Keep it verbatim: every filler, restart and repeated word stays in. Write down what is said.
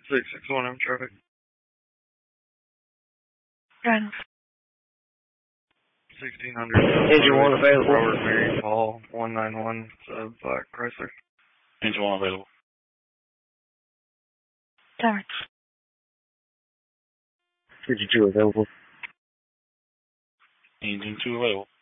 six six one M traffic. Guidance. sixteen hundred. Engine one available. Robert Mary Paul, one nine one, sub Black Chrysler. Engine one available. Terrence. Engine two available. Engine two available.